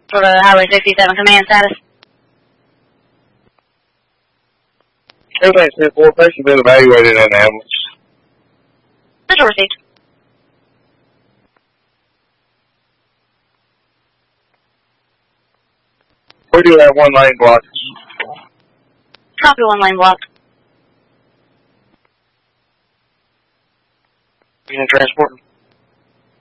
For the Highway 67 command status. Everything's 10-4. Patient's been evaluated in an ambulance. Visual received. We do have one lane blocked. Copy, one lane blocked. You can transport?